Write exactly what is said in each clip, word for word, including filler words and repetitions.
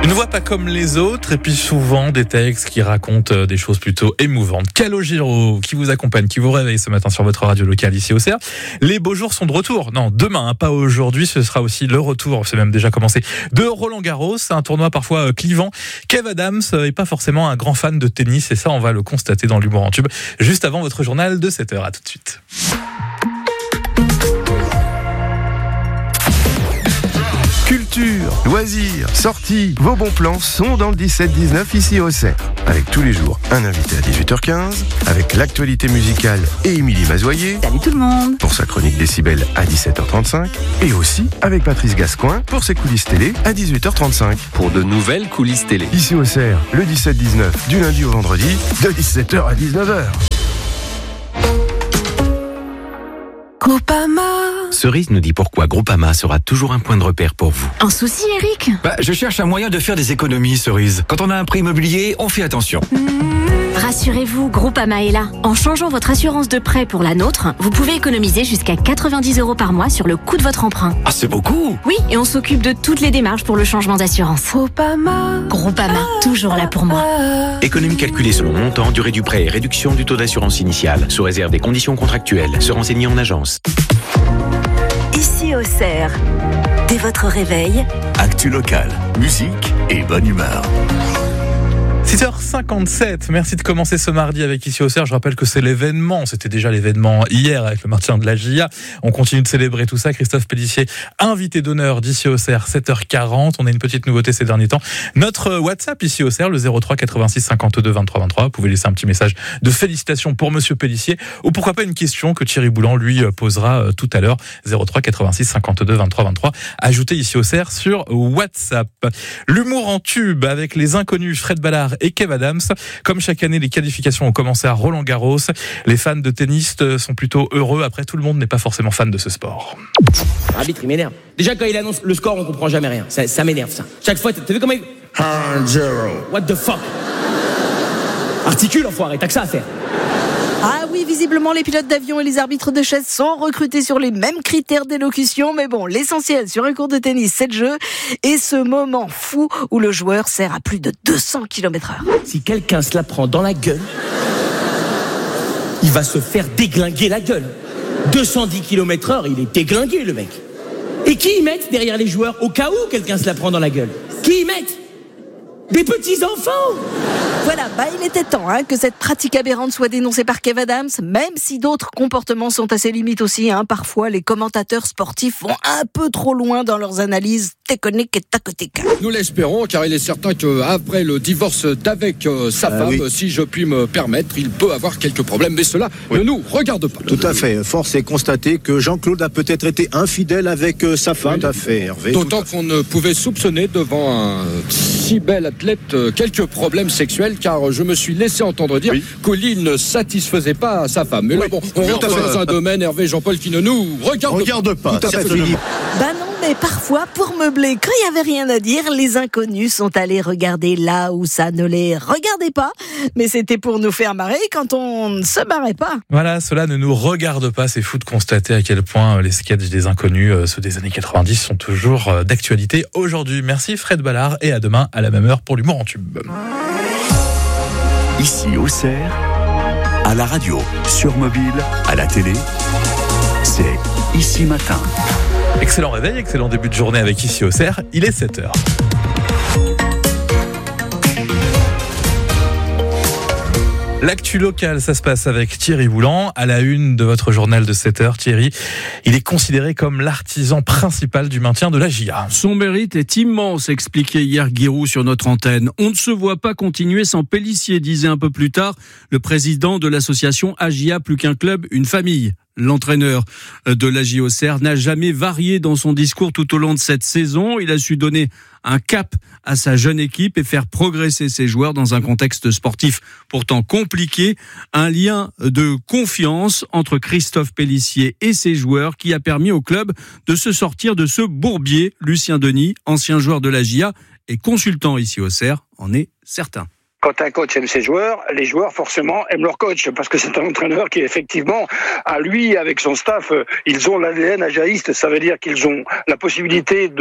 Une voix pas comme les autres et puis souvent des textes qui racontent des choses plutôt émouvantes. Calogero qui vous accompagne, qui vous réveille ce matin sur votre radio locale ici au Cerf. Les beaux jours sont de retour. Non, demain, hein, pas aujourd'hui, ce sera aussi le retour, c'est même déjà commencé, de Roland Garros. C'est un tournoi parfois clivant. Kev Adams n'est pas forcément un grand fan de tennis et ça on va le constater dans l'humour en tube juste avant votre journal de sept heures. À tout de suite. Culture, loisirs, sorties, vos bons plans sont dans le dix-sept dix-neuf ici au Cerf. Avec tous les jours un invité à dix-huit heures quinze, avec l'actualité musicale et Émilie Mazoyer. Salut tout le monde. Pour sa chronique décibel à dix-sept heures trente-cinq. Et aussi avec Patrice Gascoin pour ses coulisses télé à dix-huit heures trente-cinq. Pour de nouvelles coulisses télé. Ici au Cerf, le dix-sept dix-neuf, du lundi au vendredi, de dix-sept heures à dix-neuf heures. Groupama. Cerise nous dit pourquoi Groupama sera toujours un point de repère pour vous. Un souci, Eric ? Bah, je cherche un moyen de faire des économies, Cerise. Quand on a un prêt immobilier, on fait attention. Rassurez-vous, Groupama est là. En changeant votre assurance de prêt pour la nôtre, vous pouvez économiser jusqu'à quatre-vingt-dix euros par mois sur le coût de votre emprunt. Ah, c'est beaucoup! Oui, et on s'occupe de toutes les démarches pour le changement d'assurance. Groupama. Groupama, toujours là pour moi. Économie calculée selon montant, durée du prêt et réduction du taux d'assurance initiale, sous réserve des conditions contractuelles. Se renseigner en agence. Ici au Cerf, dès votre réveil, actu local, musique et bonne humeur. six heures cinquante-sept, merci de commencer ce mardi avec Ici au Cerf. Je rappelle que c'est l'événement, c'était déjà l'événement hier avec le maintien de la J A. On continue de célébrer tout ça. Christophe Pélissier, invité d'honneur d'Ici au Cerf, sept heures quarante. On a une petite nouveauté ces derniers temps. Notre WhatsApp Ici au Cerf, le zéro trois quatre-vingt-six cinquante-deux vingt-trois vingt-trois. Vous pouvez laisser un petit message de félicitations pour Monsieur Pélissier ou pourquoi pas une question que Thierry Boulan lui posera tout à l'heure. zéro trois quatre-vingt-six cinquante-deux vingt-trois vingt-trois. Ajoutez Ici au Cerf sur WhatsApp. L'humour en tube avec les inconnus Fred Ballard et Kev Adams. Comme chaque année, les qualifications ont commencé à Roland Garros. Les fans de tennis sont plutôt heureux. Après, tout le monde n'est pas forcément fan de ce sport. L'arbitre, il m'énerve. Déjà, quand il annonce le score, on comprend jamais rien. Ça, ça m'énerve, ça. Chaque fois, t'as vu comment il... un zéro. What the fuck? Articule, enfoiré, t'as que ça à faire. Ah oui, visiblement, les pilotes d'avion et les arbitres de chaise sont recrutés sur les mêmes critères d'élocution. Mais bon, l'essentiel sur un cours de tennis, c'est le jeu. Et ce moment fou où le joueur sert à plus de deux cents kilomètres heure. Si quelqu'un se la prend dans la gueule, il va se faire déglinguer la gueule. deux cent dix kilomètres heure, il est déglingué, le mec. Et qui y mettent derrière les joueurs au cas où quelqu'un se la prend dans la gueule? Qui y mettent? Des petits-enfants! Voilà, bah il était temps hein, que cette pratique aberrante soit dénoncée par Kev Adams, même si d'autres comportements sont à ses limites aussi. Hein. Parfois, les commentateurs sportifs vont un peu trop loin dans leurs analyses techniques et tactiques. Nous l'espérons, car il est certain qu'après le divorce d'avec euh, sa euh, femme, oui. si je puis me permettre, il peut avoir quelques problèmes, mais cela oui. ne nous regarde pas. Tout à fait. Force est constater que Jean-Claude a peut-être été infidèle avec euh, sa femme. Oui. Tout à fait, Hervé. D'autant qu'on ne pouvait soupçonner devant un si bel athlète euh, quelques problèmes sexuels, car je me suis laissé entendre dire oui. que ne satisfaisait pas sa femme. Mais oui. là, bon, on rentre dans un domaine, Hervé Jean-Paul, qui ne nous regarde, regarde pas. pas. Tout à fait, Philippe. Bah non, mais parfois, pour meubler, quand il n'y avait rien à dire, les inconnus sont allés regarder là où ça ne les regardait pas. Mais c'était pour nous faire marrer quand on ne se marrait pas. Voilà, cela ne nous regarde pas. C'est fou de constater à quel point les sketchs des inconnus, ceux des années quatre-vingt-dix, sont toujours d'actualité aujourd'hui. Merci Fred Ballard et à demain à la même heure pour l'humour en tube. Ici au Cerf, à la radio, sur mobile, à la télé, c'est Ici Matin. Excellent réveil, excellent début de journée avec Ici au Cerf, il est sept heures. L'actu locale, ça se passe avec Thierry Boulan. À la une de votre journal de sept heures, Thierry, il est considéré comme l'artisan principal du maintien de la J A. Son mérite est immense, expliquait hier Guiraud sur notre antenne. On ne se voit pas continuer sans Pélissier, disait un peu plus tard le président de l'association A J A Plus qu'un club, une famille. L'entraîneur de l'A J O Cerf n'a jamais varié dans son discours tout au long de cette saison. Il a su donner un cap à sa jeune équipe et faire progresser ses joueurs dans un contexte sportif pourtant compliqué. Un lien de confiance entre Christophe Pélissier et ses joueurs qui a permis au club de se sortir de ce bourbier. Lucien Denis, ancien joueur de l'A J A et consultant ici au Cerf, en est certain. Quand un coach aime ses joueurs, les joueurs forcément aiment leur coach, parce que c'est un entraîneur qui effectivement, à lui, avec son staff, ils ont l'A D N ajaïste, ça veut dire qu'ils ont la possibilité de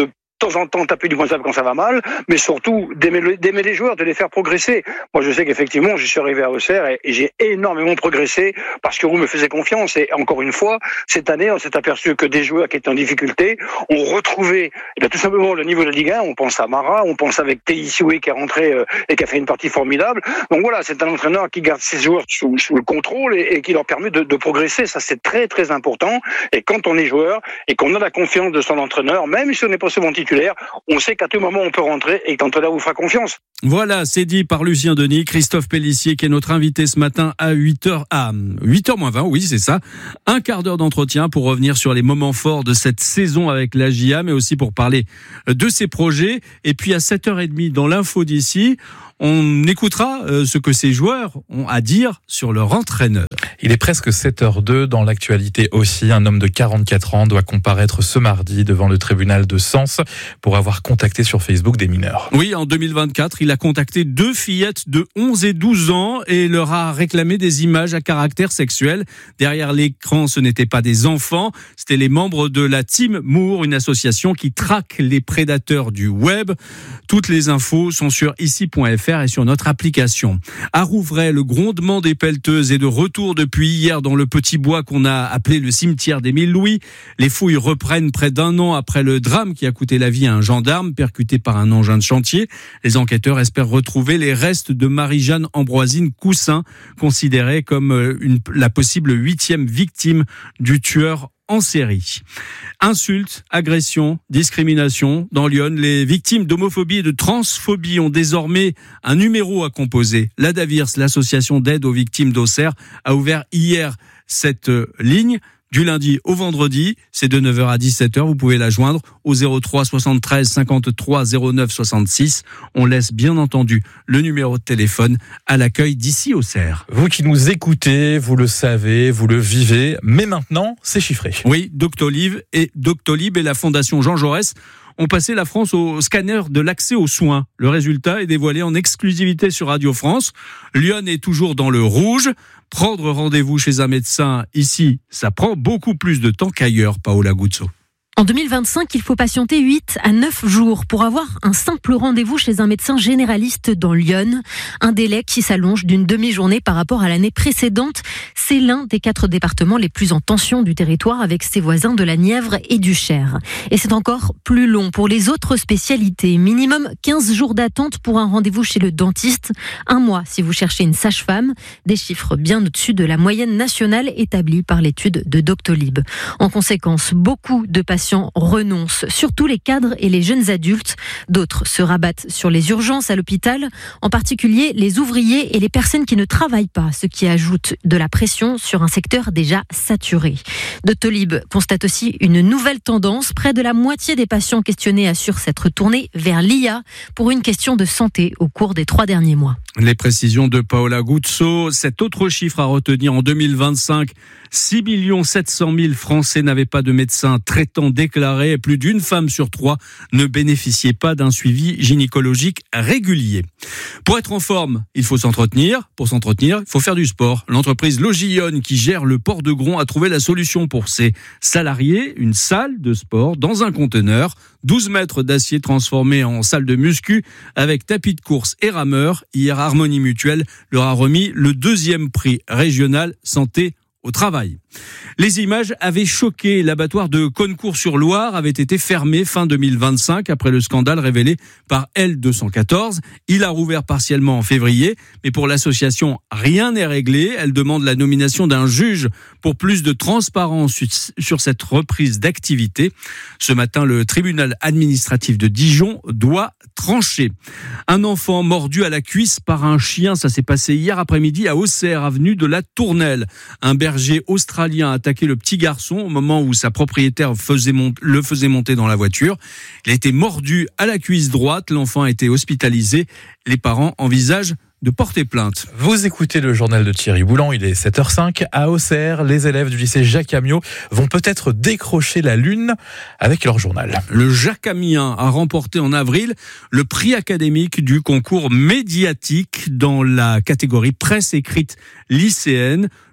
temps en temps taper du poing de table quand ça va mal, mais surtout d'aimer, d'aimer les joueurs, de les faire progresser. Moi, je sais qu'effectivement, j'y suis arrivé à Auxerre et, et j'ai énormément progressé parce que vous me faisiez confiance. Et encore une fois, cette année, on s'est aperçu que des joueurs qui étaient en difficulté ont retrouvé eh bien, tout simplement le niveau de Ligue un. On pense à Mara, on pense avec Teissoué qui est rentré euh, et qui a fait une partie formidable. Donc voilà, c'est un entraîneur qui garde ses joueurs sous, sous le contrôle et, et qui leur permet de, de progresser. Ça, c'est très très important. Et quand on est joueur et qu'on a la confiance de son entraîneur, même si on n'est pas souvent titulaire, on sait qu'à tout moment on peut rentrer et que l'entraîneur vous fera confiance. Voilà, c'est dit par Lucien Denis. Christophe Pélissier qui est notre invité ce matin à huit heures, à huit heures moins vingt, oui c'est ça. Un quart d'heure d'entretien pour revenir sur les moments forts de cette saison avec l'A J A, mais aussi pour parler de ses projets. Et puis à sept heures trente dans l'info d'ici, on écoutera ce que ces joueurs ont à dire sur leur entraîneur. Il est presque sept heures deux dans l'actualité aussi. Un homme de quarante-quatre ans doit comparaître ce mardi devant le tribunal de Sens pour avoir contacté sur Facebook des mineurs. Oui, en deux mille vingt-quatre, il a contacté deux fillettes de onze et douze ans et leur a réclamé des images à caractère sexuel. Derrière l'écran, ce n'étaient pas des enfants, c'était les membres de la Team Moore, une association qui traque les prédateurs du web. Toutes les infos sont sur ici point f r et sur notre application. À Rouvray, le grondement des pelleteuses est de retour depuis hier dans le petit bois qu'on a appelé le cimetière d'Émile Louis. Les fouilles reprennent près d'un an après le drame qui a coûté la vie à un gendarme percuté par un engin de chantier. Les enquêteurs espèrent retrouver les restes de Marie-Jeanne Ambroisine Coussin, considérée comme une, la possible huitième victime du tueur en série. Insultes, agressions, discrimination. Dans Lyon, les victimes d'homophobie et de transphobie ont désormais un numéro à composer. L'Adavirs, l'association d'aide aux victimes d'Auxerre, a ouvert hier cette ligne. Du lundi au vendredi, c'est de neuf heures à dix-sept heures. Vous pouvez la joindre au zéro trois soixante-treize cinquante-trois zéro neuf soixante-six. On laisse bien entendu le numéro de téléphone à l'accueil d'ici Auxerre. Vous qui nous écoutez, vous le savez, vous le vivez, mais maintenant, c'est chiffré. Oui, Doctolib et Doctolib et la Fondation Jean Jaurès ont passé la France au scanner de l'accès aux soins. Le résultat est dévoilé en exclusivité sur Radio France. Lyon est toujours dans le rouge. Prendre rendez-vous chez un médecin ici, ça prend beaucoup plus de temps qu'ailleurs, Paola Guzzo. En deux mille vingt-cinq, il faut patienter huit à neuf jours pour avoir un simple rendez-vous chez un médecin généraliste dans Lyon. Un délai qui s'allonge d'une demi-journée par rapport à l'année précédente. C'est l'un des quatre départements les plus en tension du territoire avec ses voisins de la Nièvre et du Cher. Et c'est encore plus long pour les autres spécialités. Minimum quinze jours d'attente pour un rendez-vous chez le dentiste. Un mois si vous cherchez une sage-femme. Des chiffres bien au-dessus de la moyenne nationale établie par l'étude de Doctolib. En conséquence, beaucoup de patients renoncent, surtout les cadres et les jeunes adultes. D'autres se rabattent sur les urgences à l'hôpital, en particulier les ouvriers et les personnes qui ne travaillent pas, ce qui ajoute de la pression sur un secteur déjà saturé. Doctolib constate aussi une nouvelle tendance. Près de la moitié des patients questionnés assurent s'être tournés vers l'I A pour une question de santé au cours des trois derniers mois. Les précisions de Paola Guzzo. Cet autre chiffre à retenir en deux mille vingt-cinq, six millions sept cent mille Français n'avaient pas de médecin traitant déclaré et plus d'une femme sur trois ne bénéficiait pas d'un suivi gynécologique régulier. Pour être en forme, il faut s'entretenir. Pour s'entretenir, il faut faire du sport. L'entreprise Logillon qui gère le port de Gron a trouvé la solution pour ses salariés, une salle de sport dans un conteneur, douze mètres d'acier transformé en salle de muscu avec tapis de course et rameur. Hier, Harmonie Mutuelle leur a remis le deuxième prix régional santé au travail. Les images avaient choqué. L'abattoir de Concours-sur-Loire avait été fermé fin deux mille vingt-cinq après le scandale révélé par L deux cent quatorze. Il a rouvert partiellement en février, mais pour l'association, rien n'est réglé. Elle demande la nomination d'un juge pour plus de transparence sur cette reprise d'activité. Ce matin, le tribunal administratif de Dijon doit trancher. Un enfant mordu à la cuisse par un chien, ça s'est passé hier après-midi à Auxerre, avenue de la Tournelle. Un berger australien a attaqué le petit garçon au moment où sa propriétaire faisait mont- le faisait monter dans la voiture. Il a été mordu à la cuisse droite. L'enfant a été hospitalisé. Les parents envisagent de porter plainte. Vous écoutez le journal de Thierry Boulan, il est sept heures cinq. À Auxerre, les élèves du lycée Jacques Amiot vont peut-être décrocher la lune avec leur journal. Le Jacamien a remporté en avril le prix académique du concours médiatique dans la catégorie presse écrite lycéenne.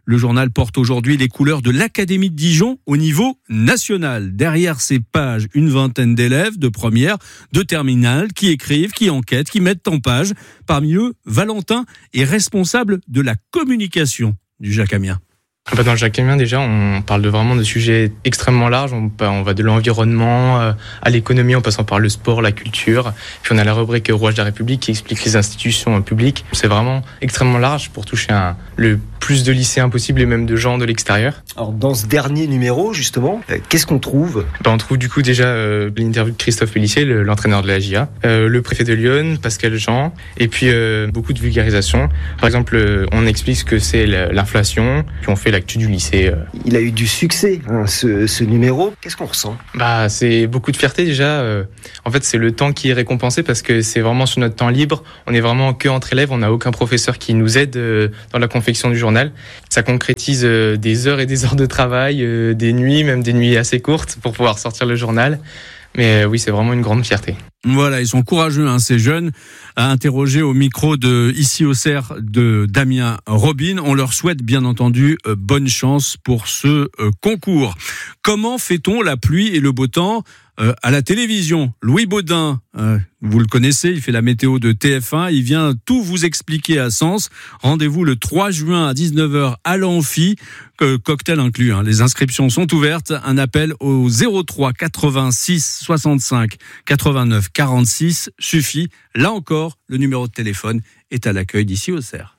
Le journal porte aujourd'hui les couleurs de l'Académie de Dijon au niveau national. Derrière ces pages, une vingtaine d'élèves de première, de terminale, qui écrivent, qui enquêtent, qui mettent en page. Parmi eux, Valentin est responsable de la communication du Jacamien. Dans le Jacamien, déjà, on parle de vraiment de sujets extrêmement larges. On, on va de l'environnement euh, à l'économie, en passant par le sport, la culture. Puis on a la rubrique Rouage de la République qui explique les institutions publiques. C'est vraiment extrêmement large pour toucher un, le plus de lycéens possible et même de gens de l'extérieur. Alors dans ce dernier numéro, justement, euh, qu'est-ce qu'on trouve ? ben, On trouve du coup déjà euh, l'interview de Christophe Pellissier, le, l'entraîneur de la J A, euh, le préfet de Lyon, Pascal Jean, et puis euh, beaucoup de vulgarisation. Par exemple, euh, on explique ce que c'est l'inflation, puis on fait l'actu du lycée. Il a eu du succès, hein, ce, ce numéro. Qu'est-ce qu'on ressent ? Bah, c'est beaucoup de fierté déjà. Euh, en fait, c'est le temps qui est récompensé parce que c'est vraiment sur notre temps libre. On est vraiment que entre élèves. On n'a aucun professeur qui nous aide euh, dans la confection du journal. Ça concrétise euh, des heures et des heures de travail, euh, des nuits, même des nuits assez courtes pour pouvoir sortir le journal. Mais euh, oui, c'est vraiment une grande fierté. Voilà, ils sont courageux, hein, ces jeunes, à interroger au micro de Ici au Cerf de Damien Robin. On leur souhaite bien entendu euh, bonne chance pour ce euh, concours. Comment fait-on la pluie et le beau temps euh, à la télévision ? Louis Baudin, euh, vous le connaissez, il fait la météo de T F un. Il vient tout vous expliquer à Sens. Rendez-vous le trois juin à dix-neuf heures à l'Amphi, euh, cocktail inclus. Hein. Les inscriptions sont ouvertes. Un appel au zéro trois quatre-vingt-six soixante-cinq quatre-vingt-neuf quarante-six suffit. Là encore, le numéro de téléphone est à l'accueil d'Ici au Cerf.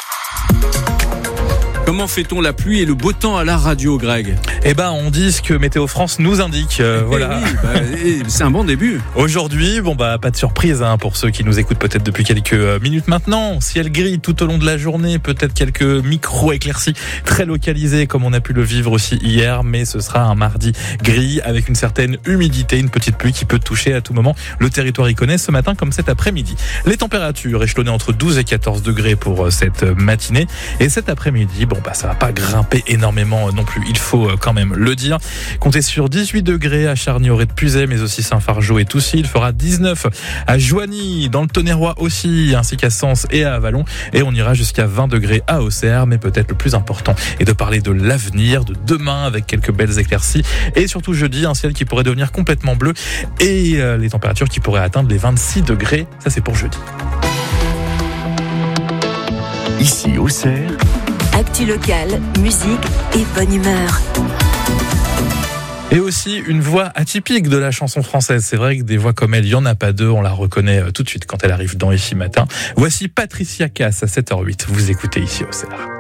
Comment fait-on la pluie et le beau temps à la radio, Greg ? Eh ben, on dit ce que Météo France nous indique. Euh, voilà. Oui, bah, c'est un bon début. Aujourd'hui, bon bah pas de surprise hein, pour ceux qui nous écoutent peut-être depuis quelques minutes maintenant. Ciel gris tout au long de la journée, peut-être quelques micro-éclaircies très localisées comme on a pu le vivre aussi hier, mais ce sera un mardi gris avec une certaine humidité, une petite pluie qui peut toucher à tout moment le territoire iconais ce matin comme cet après-midi. Les températures échelonnées entre douze et quatorze degrés pour cette matinée et cet après-midi, bon bah ça va pas grimper énormément non plus, il faut quand même le dire. Comptez sur dix-huit degrés à Charny-Auré-de-Puzet, mais aussi Saint-Fargeau et Toussy. Il fera dix-neuf à Joigny, dans le Tonnerrois aussi, ainsi qu'à Sens et à Avallon. Et on ira jusqu'à vingt degrés à Auxerre, mais peut-être le plus important est de parler de l'avenir, de demain, avec quelques belles éclaircies. Et surtout jeudi, un ciel qui pourrait devenir complètement bleu et euh, les températures qui pourraient atteindre les vingt-six degrés. Ça, c'est pour jeudi. Ici au Cerf. Actu locale, musique et bonne humeur. Et aussi une voix atypique de la chanson française. C'est vrai que des voix comme elle, il n'y en a pas deux. On la reconnaît tout de suite quand elle arrive dans Ici Matin. Voici Patricia Cass à sept heures huit. Vous écoutez Ici au Cerf.